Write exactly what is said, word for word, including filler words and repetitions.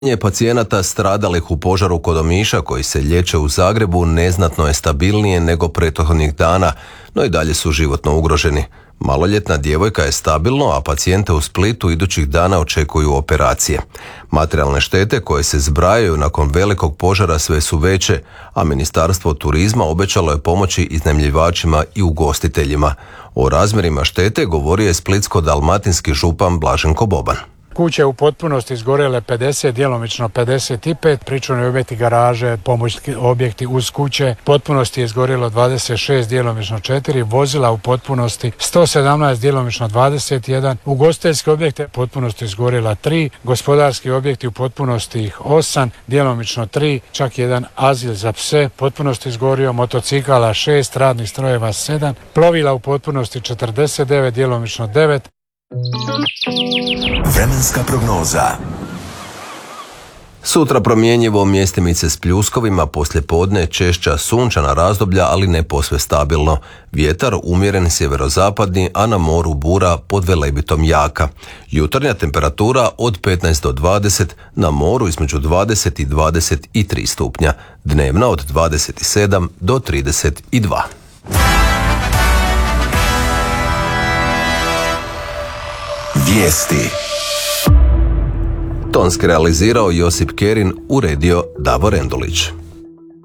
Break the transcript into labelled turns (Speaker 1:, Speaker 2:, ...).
Speaker 1: Pacijenata stradalih u požaru kod Omiša koji se liječe u Zagrebu neznatno je stabilnije nego prethodnih dana, no i dalje su životno ugroženi. Maloljetna djevojka je stabilno, a pacijente u Splitu idućih dana očekuju operacije. Materijalne štete koje se zbrajaju nakon velikog požara sve su veće, a Ministarstvo turizma obećalo je pomoći iznajmljivačima i ugostiteljima. O razmjerima štete govorio je splitsko-dalmatinski župan Blaženko Boban.
Speaker 2: Kuće u potpunosti izgorjele pedeset, djelomično pedeset pet, pričuvni objekti, garaže, pomoćni objekti uz kuće, potpunosti je izgorjelo dvadeset šest, djelomično četiri, vozila u potpunosti sto sedamnaest, djelomično dvadeset jedan, ugostiteljski objekte potpunosti izgorjela tri, gospodarski objekti u potpunosti ih osam, djelomično tri, čak jedan azil za pse potpunosti izgorio, motocikala šest, radnih strojeva sedam, plovila u potpunosti četrdeset devet, djelomično devet.
Speaker 3: Vremenska prognoza.
Speaker 1: Sutra promjenjivo, mjestimice s pljuskovima, poslijepodne češća sunčana razdoblja, ali ne posve stabilno. Vjetar umjeren sjeverozapadni, a na moru bura pod Velebitom jaka. Jutarnja temperatura od petnaest do dvadeset, na moru između dvadeset i dvadeset tri stupnja. Dnevna od dvadeset sedam do trideset dva.
Speaker 3: Vijesti.
Speaker 1: Tonski realizirao Josip Kerin, uredio Davor Endulić.